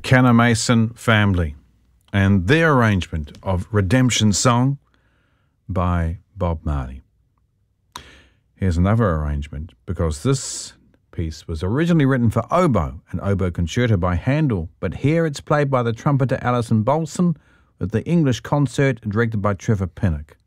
Canna Mason Family and their arrangement of Redemption Song by Bob Marley. Here's another arrangement, because this piece was originally written for oboe and oboe concerto by Handel, but here it's played by the trumpeter Alison Bolson with the English concert directed by Trevor Pinnock.